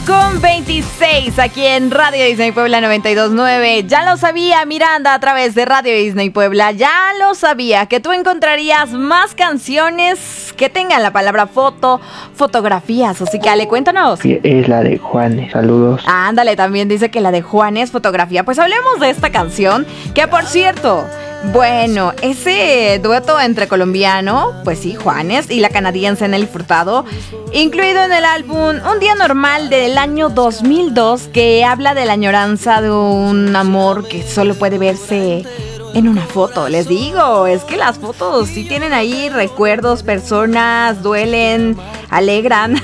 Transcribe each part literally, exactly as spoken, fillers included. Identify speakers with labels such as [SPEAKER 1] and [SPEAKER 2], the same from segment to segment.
[SPEAKER 1] con veintiséis aquí en Radio Disney Puebla noventa y dos punto nueve. Ya lo sabía, Miranda, a través de Radio Disney Puebla. Ya lo sabía, que tú encontrarías más canciones que tengan la palabra foto, fotografías. Así que, Ale, cuéntanos.
[SPEAKER 2] Es la de Juanes, saludos.
[SPEAKER 1] Ándale, también dice que la de Juanes, fotografía. Pues hablemos de esta canción, que por cierto... Bueno, ese dueto entre colombiano, pues sí, Juanes, y la canadiense Nelly Furtado, incluido en el álbum Un Día Normal del año dos mil dos, que habla de la añoranza de un amor que solo puede verse en una foto. Les digo, es que las fotos sí tienen ahí recuerdos, personas, duelen, alegran.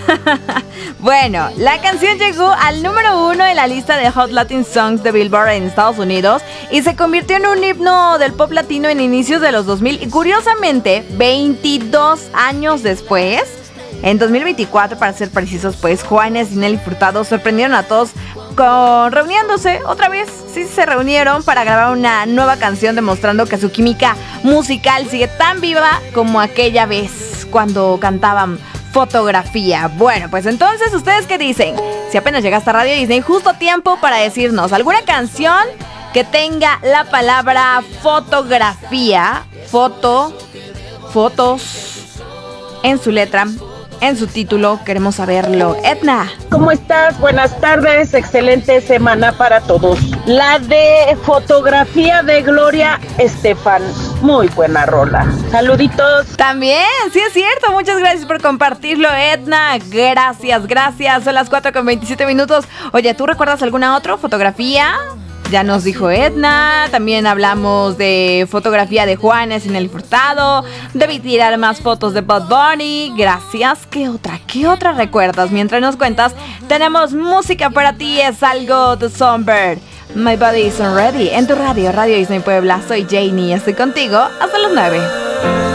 [SPEAKER 1] Bueno, la canción llegó al número uno en la lista de Hot Latin Songs de Billboard en Estados Unidos y se convirtió en un himno del pop latino en inicios de los dos mil. Y curiosamente, veintidós años después, en dos mil veinticuatro para ser precisos, pues Juanes y Nelly Furtado sorprendieron a todos con reuniéndose otra vez. Sí, se reunieron para grabar una nueva canción, demostrando que su química musical sigue tan viva como aquella vez cuando cantaban Fotografía. Bueno, pues entonces, ¿ustedes qué dicen? Si apenas llegaste a Radio Disney, justo tiempo para decirnos alguna canción que tenga la palabra fotografía, foto, fotos, en su letra, en su título. Queremos saberlo. Edna.
[SPEAKER 3] ¿Cómo estás? Buenas tardes, excelente semana para todos. La de Fotografía de Gloria Estefan, muy buena rola. Saluditos.
[SPEAKER 1] También, sí es cierto, muchas gracias por compartirlo, Edna. Gracias, gracias. Son las cuatro con veintisiete minutos. Oye, ¿tú recuerdas alguna otra fotografía? Ya nos dijo Edna. También hablamos de fotografía de Juanes y Nelly Furtado. Debí tirar más fotos de Bad Bunny. Gracias. ¿Qué otra? ¿Qué otra recuerdas? Mientras nos cuentas, tenemos música para ti. Es algo de Songbird. My Body Isn't Ready. En tu radio, Radio Disney Puebla. Soy Janie. Estoy contigo hasta las nueve.